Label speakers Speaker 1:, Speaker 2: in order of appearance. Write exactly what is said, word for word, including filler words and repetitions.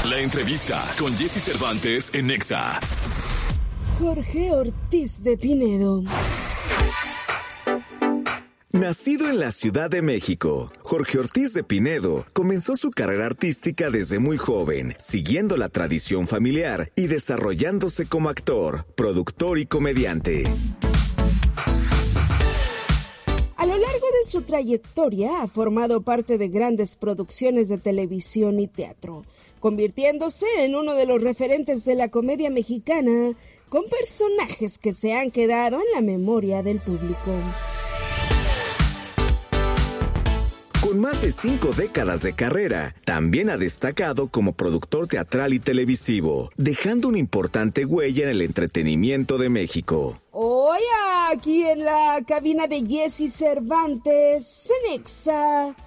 Speaker 1: La entrevista con Jessy Cervantes en Nexa.
Speaker 2: Jorge Ortiz de Pinedo.
Speaker 3: Nacido en la Ciudad de México, Jorge Ortiz de Pinedo comenzó su carrera artística desde muy joven, siguiendo la tradición familiar y desarrollándose como actor, productor y comediante.
Speaker 2: A lo largo de su trayectoria ha formado parte de grandes producciones de televisión y teatro, convirtiéndose en uno de los referentes de la comedia mexicana, con personajes que se han quedado en la memoria del público.
Speaker 3: Con más de cinco décadas de carrera, también ha destacado como productor teatral y televisivo, dejando una importante huella en el entretenimiento de México.
Speaker 2: Hoy aquí en la cabina de Jessy Cervantes, en Nexa,